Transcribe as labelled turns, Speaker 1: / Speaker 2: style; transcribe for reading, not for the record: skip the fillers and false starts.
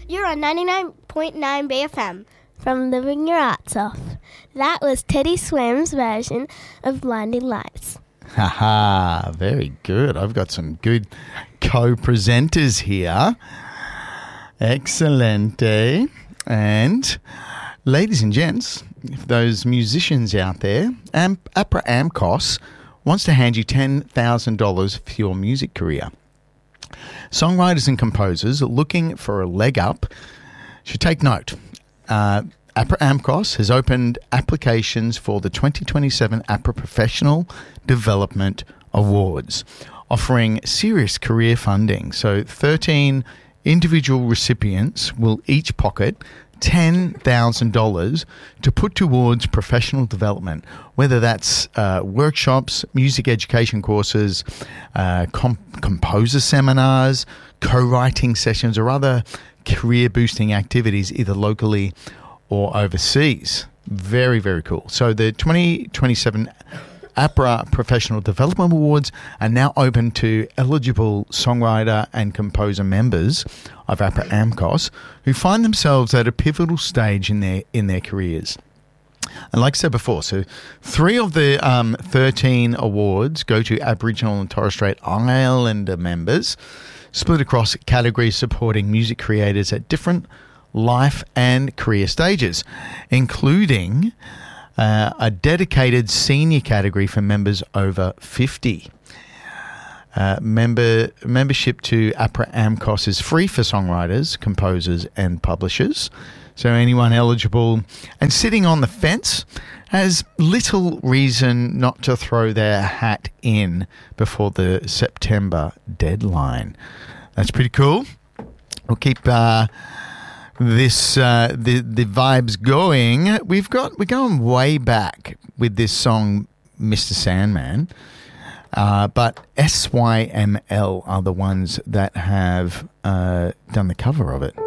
Speaker 1: You're on 99.9 BFM.
Speaker 2: From Living Your Arts Off. That was Teddy Swims' version of Blinding Lights.
Speaker 3: Haha, very good. I've got some good co-presenters here. Excellent. And ladies and gents, if those musicians out there, APRA AMCOS wants to hand you $10,000 for your music career. Songwriters and composers looking for a leg up should take note. APRA AMCOS has opened applications for the 2027 APRA Professional Development Awards, offering serious career funding. So 13 individual recipients will each pocket $10,000 to put towards professional development, whether that's workshops, music education courses, composer seminars, co-writing sessions, or other career-boosting activities, either locally or overseas. Very, very cool. So the 2027 APRA Professional Development Awards are now open to eligible songwriter and composer members of APRA AMCOS who find themselves at a pivotal stage in their careers. And like I said before, so 3 of the 13 awards go to Aboriginal and Torres Strait Islander members, split across categories supporting music creators at different life and career stages, including a dedicated senior category for members over 50. Membership to APRA AMCOS is free for songwriters, composers and publishers. So anyone eligible and sitting on the fence has little reason not to throw their hat in before the September deadline. That's pretty cool. We'll keep the vibes going. We're going way back with this song, Mr. Sandman, but SYML are the ones that have done the cover of it.